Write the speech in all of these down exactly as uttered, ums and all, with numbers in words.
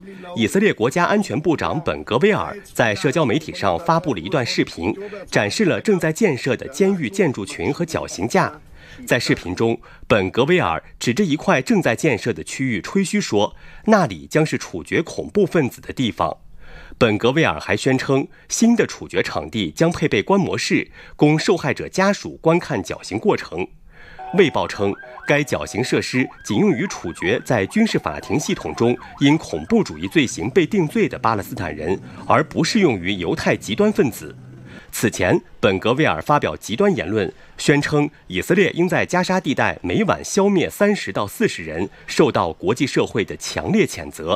以色列国家安全部长本格维尔在社交媒体上发布了一段视频，展示了正在建设的监狱建筑群和绞刑架。在视频中，本格维尔指着一块正在建设的区域吹嘘说，那里将是处决恐怖分子的地方。本格维尔还宣称，新的处决场地将配备观摩室，供受害者家属观看绞刑过程。卫报称，该绞刑设施仅用于处决在军事法庭系统中因恐怖主义罪行被定罪的巴勒斯坦人，而不适用于犹太极端分子。此前，本格维尔发表极端言论，宣称以色列应在加沙地带每晚消灭三十到四十人，受到国际社会的强烈谴责。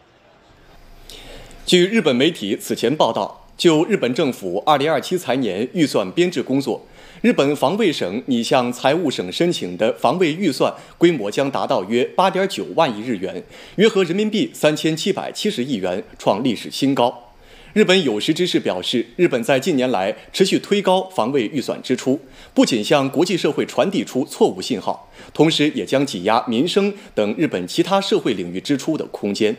据日本媒体此前报道，就日本政府二零二七财年预算编制工作，日本防卫省拟向财务省申请的防卫预算规模将达到约 八点九万亿日元，约合人民币三千七百七十亿元，创历史新高。日本有识之士表示，日本在近年来持续推高防卫预算支出，不仅向国际社会传递出错误信号，同时也将挤压民生等日本其他社会领域支出的空间。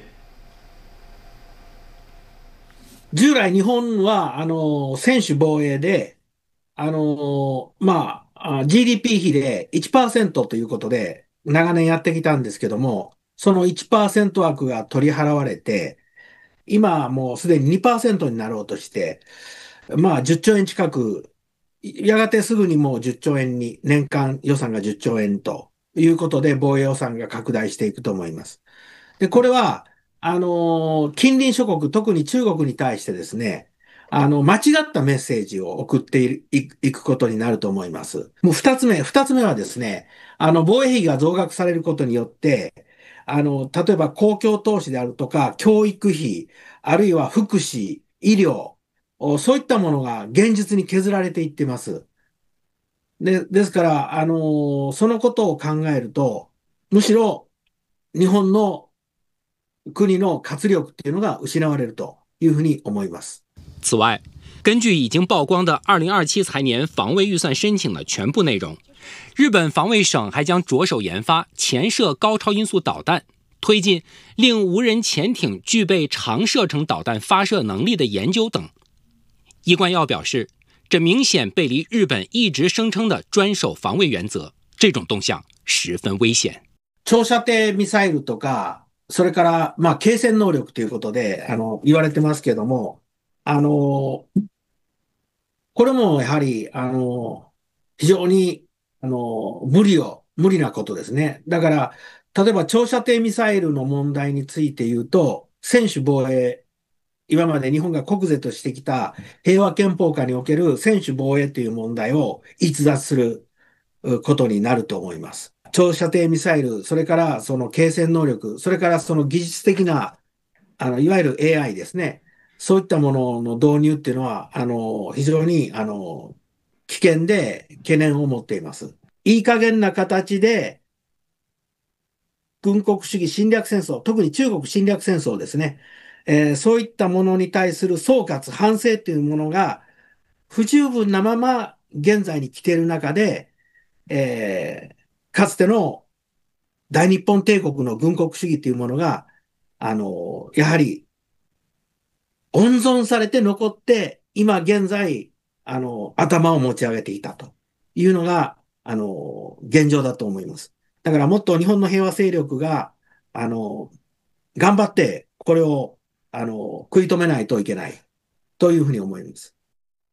従来日本は、あの、専守防衛で、あの、まあ、ジーディーピー 比で いちパーセント ということで、長年やってきたんですけども、その いちパーセント 枠が取り払われて、今はもうすでに にパーセント になろうとして、まあ、じゅっちょうえん近く、やがてすぐにもうじゅっちょうえんに、年間予算がじゅっちょうえんということで、防衛予算が拡大していくと思います。で、これは、あの、近隣諸国、特に中国に対してですね、あの、間違ったメッセージを送っていくことになると思います。もう二つ目、二つ目はですね、あの、防衛費が増額されることによって、あの、例えば公共投資であるとか、教育費、あるいは福祉、医療、そういったものが現実に削られていっています。で、ですから、あの、そのことを考えると、むしろ日本の国の活力っていうのが失われるというふうに思います。 此外，根据已经曝光的二零二七财年防卫预算申请的全部内容，日本防卫省还将着手研发潜射高超音速导弹，推进令无人潜艇具备长射程导弹发射能力的研究等。伊冠耀表示，这明显背离日本一直声称的专守防卫原则，这种动向十分危险。 長射程ミサイルとか、それから、まあ、継戦能力ということで、あの、言われてますけども、あの、これもやはり、あの、非常に、あの、無理を、無理なことですね。だから、例えば長射程ミサイルの問題について言うと、専守防衛、今まで日本が国是としてきた平和憲法下における専守防衛という問題を逸脱することになると思います。長射程ミサイル、それからその継戦能力、それからその技術的な、あの、いわゆる エーアイ ですね。そういったものの導入っていうのは、あの、非常に、あの、危険で懸念を持っています。いい加減な形で、軍国主義侵略戦争、特に中国侵略戦争ですね。えー、そういったものに対する総括、反省っていうものが不十分なまま現在に来ている中で、えーかつての大日本帝国の軍国主義というものが、あの、やはり温存されて残って、今現在、あの、頭を持ち上げていたというのが、あの、現状だと思います。だからもっと日本の平和勢力が、あの、頑張って、これを、あの、食い止めないといけない、というふうに思います。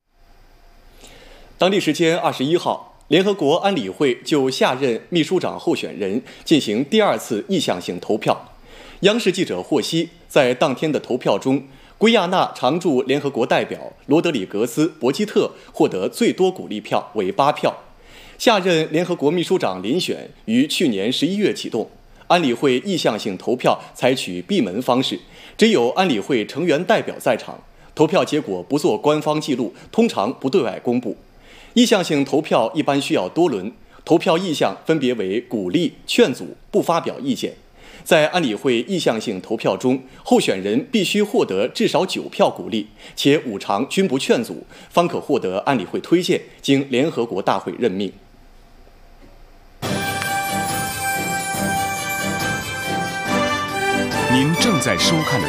当地时间二十一号。联合国安理会就下任秘书长候选人进行第二次意向性投票。央视记者获悉，在当天的投票中，圭亚那常驻联合国代表罗德里格斯·博基特获得最多鼓励票为八票。下任联合国秘书长遴选于去年十一月启动，安理会意向性投票采取闭门方式，只有安理会成员代表在场，投票结果不做官方记录，通常不对外公布。意向性投票一般需要多轮，投票意向分别为鼓励、劝阻、不发表意见。在安理会意向性投票中，候选人必须获得至少九票鼓励，且五常均不劝阻，方可获得安理会推荐，经联合国大会任命。 您正在收看的